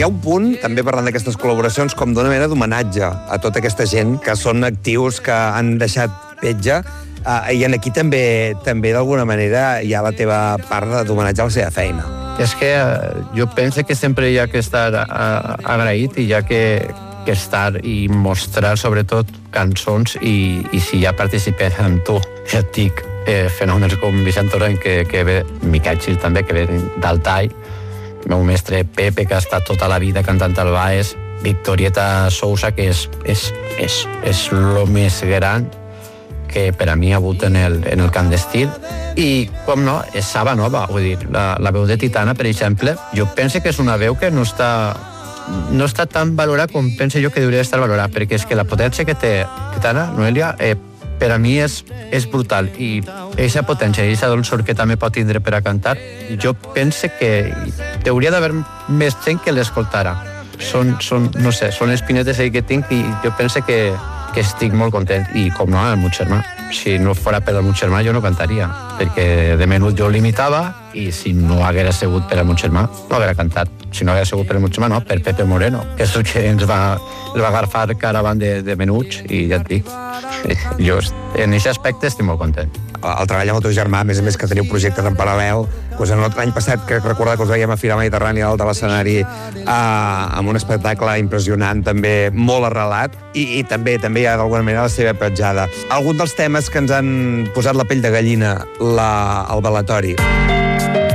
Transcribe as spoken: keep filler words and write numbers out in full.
ha un punt, també parlant d'aquestes col·laboracions, com d'una mena d'homenatge a tota aquesta gent que són actius, que han deixat petja, uh, i en aquí també, també d'alguna manera hi ha la teva part d'homenatge a la seva feina. És que uh, jo penso que sempre hi ha que estar uh, agraït i hi ha que, que estar i mostrar sobretot cançons i, i si ja participes amb tu, ja et dic, eh, fenòmens com Vicent Torrent, que, que ve, Miquel Gil també, que ve d'Altai, el meu mestre Pepe, que ha estat tota la vida cantant al Baes, Victorieta Sousa, que és, és, és, és lo més gran que per a mi ha hagut en el, en el cant d'estil. I, com no, és Saba Nova, vull dir, la, la veu de Titana, per exemple, jo penso que és una veu que no està, no està tan valorada com penso jo que hauria d'estar valorada, perquè és que la potència que té Titana, Noelia, eh, per a mi és, és brutal, i aquesta potència i aquesta dolçor que també pot tindre per a cantar, jo penso que hauria d'haver més gent que l'escoltara. Són, són, no sé, són espinetes que tinc i jo penso que, que estic molt content. I com no, el meu germà. Si no fora per el meu germà jo no cantaria, perquè de menut jo l'imitava i si no haguera sigut per el meu germà no haguera cantat. Si no haguera sigut per el meu germà, no, per Pepe Moreno, que és el que ens va, el va agafar caravant de, de menuts, i ja et dic, jo en aquest aspecte estic molt content. El treball amb el teu germà, a més a més que teniu projectes en paral·lel, doncs l'any passat, que recordar que us veiem a Fira Mediterrània dalt de l'escenari, eh, amb un espectacle impressionant, també molt arrelat, i, i també també hi ha d'alguna manera la seva petjada. Algun dels temes que ens han posat la pell de gallina, la, el balatori.